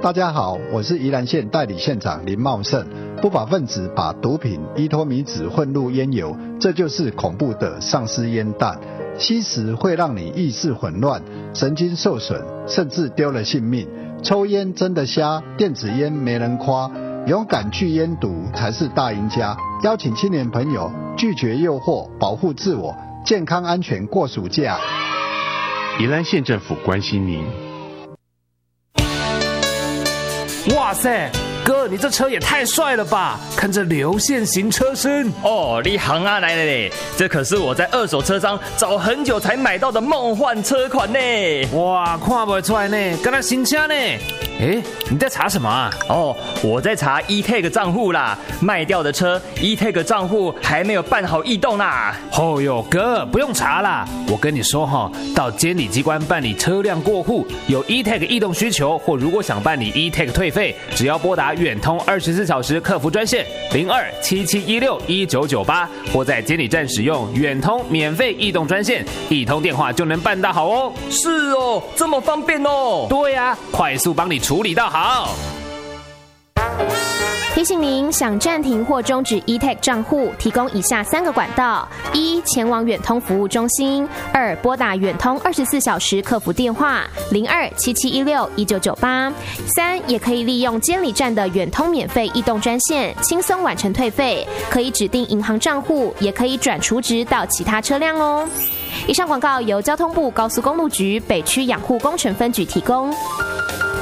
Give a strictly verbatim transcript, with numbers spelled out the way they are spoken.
大家好，我是宜兰县代理县长林茂胜。不法分子把毒品依托米酯混入烟油，这就是恐怖的丧尸烟弹。吸食会让你意识混乱、神经受损，甚至丢了性命。抽烟真的瞎，电子烟没人夸，勇敢拒烟毒才是大赢家。邀请青年朋友拒绝诱惑，保护自我，健康安全过暑假。 宜兰县政府关心您。 哇塞，哥，你这车也太帅了吧！看这流线型车身。 哦，你行啊来了嘞！这可是我在二手车商找很久才买到的梦幻车款呢。 哇，看不出来呢，跟那新车呢。哎，你在查什么啊？ 哦，我在查 E-Tag 账户啦，卖掉的车 E-Tag 账户还没有办好异动啦。 哦哟，哥，不用查啦，我跟你说哈，到监理机关办理车辆过户，有 E-Tag 异动需求，或如果想办理 E-Tag 退费，只要拨打远通二十四小时客服专线零二七七一六一九九八，或在监理站使用远通免费异动专线，一通电话就能办到好哦。 是哦，这么方便哦。 对呀、啊，快速帮你处理到好。 提醒您，想暂停或终止 E-Tag 账户，提供以下三个管道：一、前往远通服务中心；二、拨打远通二十四小时客服电话零二七七一六一九九八；三、也可以利用监理站的远通免费异动专线，轻松完成退费，可以指定银行账户，也可以转储值到其他车辆哦。以上广告由交通部高速公路局北区养护工程分局提供。